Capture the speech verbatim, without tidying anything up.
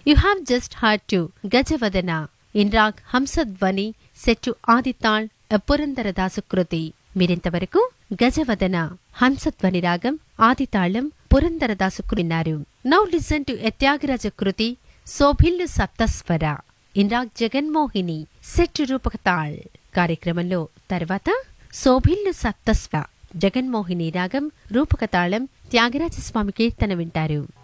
You have just heard to Gajavadana in Rag Hamsadvani set to Adital a Purandaradasa Kruti. మీరింతవరకు గజవదన హంసధ్వని రాగం ఆదితాళం పురందరదాసుకున్నారు. Now listen to Tyagaraja Kriti శోభిల్లు సప్తస్వర ఇన్రాగ్ Jaganmohini set రూపకతాళ్. కార్యక్రమంలో తర్వాత శోభిల్లు సప్తస్వ జగన్మోహిని రాగం రూపకతాళం త్యాగరాజస్వామి కీర్తన వింటారు.